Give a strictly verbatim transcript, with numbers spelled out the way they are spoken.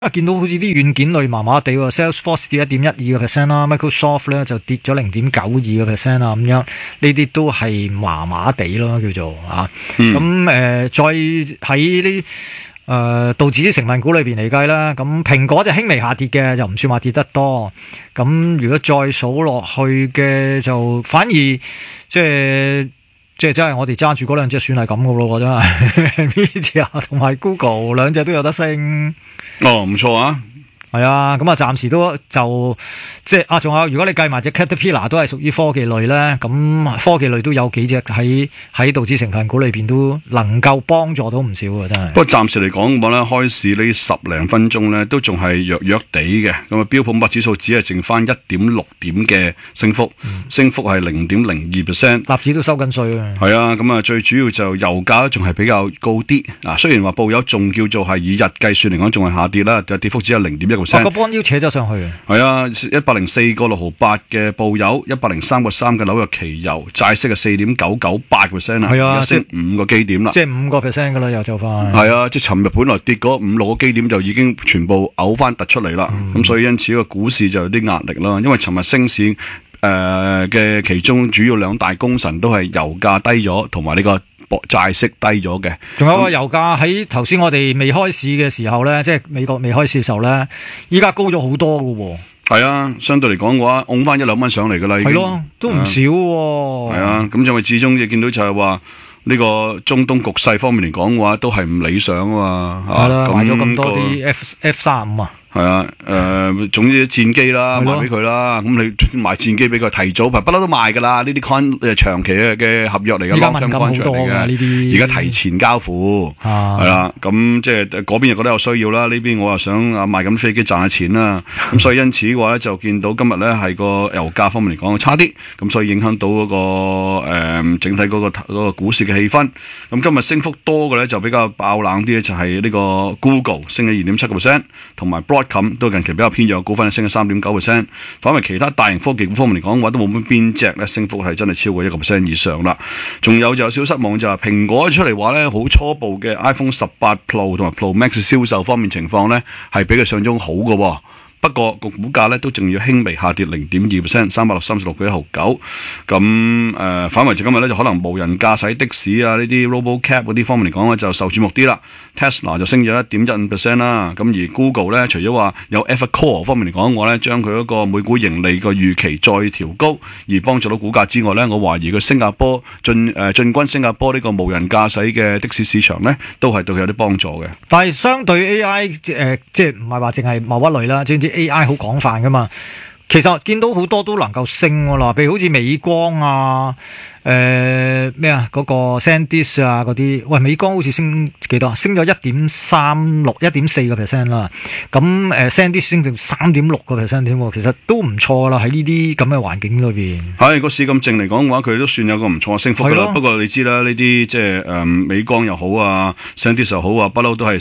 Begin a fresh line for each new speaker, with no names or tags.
啊，見到好似啲軟件類麻麻地喎 ，Salesforce 跌一點一二個 percent 啦 ，Microsoft 咧就跌咗零點九二個 percent 啊，咁樣呢啲都係麻麻地咯，叫做啊。咁誒、嗯呃，再喺呢誒道指成分股裏邊嚟計啦，咁蘋果就輕微下跌嘅，就唔算話跌得多。咁如果再數落去嘅，就反而即係。即係真係我哋揸住嗰兩隻算係咁嘅咯，真係 Nvidia 同埋 Google 兩隻都有得升。
哦，唔錯啊！
係啊，咁啊暫時都就即係啊，仲有如果你計埋隻 Caterpillar 都係屬於科技類咧，咁科技類都有幾隻喺喺道指成分股裏邊都能夠幫助到唔少嘅，真係。
不過暫時嚟講嘅話咧，開市呢十零分鐘咧都仲係弱弱地嘅，咁啊標普五百指數只係剩翻一點六點嘅升幅，嗯、升幅係零點零二 percent。納
指都收緊稅啊。
係啊，咁啊最主要就油價仲係比較高啲啊，雖然話布油仲叫做係以日計算嚟講仲係下跌啦，就跌幅只有零點一個 percent。
個波腰扯咗上去。
係啊，一百零四個六毫八嘅布油，一百零三個三嘅紐約期油，債息係四點九九八 percent 啦，係啊，升五個基點啦，
即係五個 percent 噶啦，又就快。
係啊，即係尋日本來跌嗰五六個基點就已經全部嘔翻突出嚟啦，咁、嗯、所以因此個股市就有啲壓力啦，因為尋日升市誒嘅、呃、其中主要兩大功臣都係油價低咗，同埋呢個債息低咗嘅。
仲有個油價喺頭先我哋未開市嘅時候咧，即係美國未開市嘅時候咧，依家高咗好多噶喎。
係啊，相對嚟講嘅話，拱翻一兩蚊上嚟噶啦，已經係咯，
都唔少喎。
係啊，咁因為始終你見到就係話呢個中東局勢方面嚟講嘅話，都係唔理想啊嘛。係啦，
買咗咁多啲 F F 三五啊。
係啊，誒、呃，總之戰機啦，賣俾佢啦。咁你賣戰機俾佢，提早不嬲都賣噶啦。呢啲 con 誒長期嘅嘅合約嚟嘅，long term contract嚟嘅。呢啲而家提前交付，係啦、啊。咁即係嗰邊又覺得有需要啦，呢邊我又想啊賣緊飛機賺下錢啦。咁所以因此嘅話咧，就見到今日咧係個油價方面嚟講差啲，咁所以影響到嗰、那個誒、呃、整體嗰、那個嗰、那個股市嘅氣氛。咁今日升幅多嘅咧就比較爆冷啲咧，就係呢個 Google 升咗二點七個 percent，同埋都近期比較偏弱，股份升咗三點九 percent。反為其他大型科技股方面嚟講嘅話，都冇乜邊隻咧升幅係真係超過一個 percent 以上啦。仲有就有少少失望就係蘋果出嚟話咧，好初步嘅 iPhone 十八 Pro 同埋 Pro Max 銷售方面情況咧，係比佢想中好嘅。不過個股價咧都仲要輕微下跌零點二 percent， 三百三十六個一毫九。咁誒、呃，反為就今日咧就可能無人駕駛的士啊呢啲 RoboCab 嗰啲方面嚟講咧就受注目啲啦。Tesla 就升咗一點一五 percent 啦。咁而 Google 咧除咗話有 Evercore 方面嚟講，我咧將佢嗰個每股盈利個預期再調高，而幫助到股價之外咧，我懷疑佢新加坡進誒進軍新加坡呢個無人駕駛嘅的，的士市場咧，都係對佢有啲幫助嘅。
但係相對 A I 誒、呃，即係唔係話淨係某一類啦，總之 A I 好廣泛噶嘛，其實見到好多都能夠升啦，譬如好似美光啊，誒咩啊嗰個 SanDisk 啊嗰啲，喂美光好似升幾多？升咗一點三六、一點四個 percent 啦。咁誒 SanDisk 升成三點六個 percent 添，其實都唔錯啦。喺呢啲咁嘅環境裏邊，
喺個市咁靜嚟講嘅話，佢都算有個唔錯嘅升幅噶啦。不過你知啦，呢啲即係誒美光又好啊 SanDisk 又好啊，不嬲都係